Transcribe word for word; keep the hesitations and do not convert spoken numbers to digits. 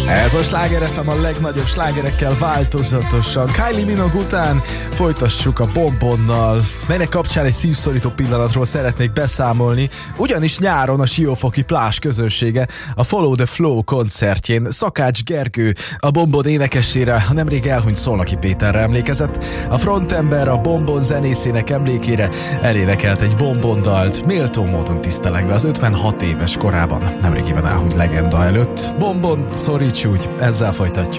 Ez a Sláger ef em a legnagyobb slágerekkel változatosan. Kylie Minogue után folytassuk a Bonbonnal, melynek kapcsán egy szívszorító pillanatról szeretnék beszámolni, ugyanis nyáron a Siófoki plázs közönsége a Follow the Flow koncertjén Szakács Gergő, a Bonbon énekesére, a nemrég elhunyt Szolnoki Péterre emlékezett. A frontember a Bonbon zenészének emlékére elénekelt egy Bonbon-dalt, méltó módon tisztelegve az ötvenhat éves korában nemrégiben elhunyt legenda előtt. Bonbon, szoríts úgy, ezzel folytatjuk.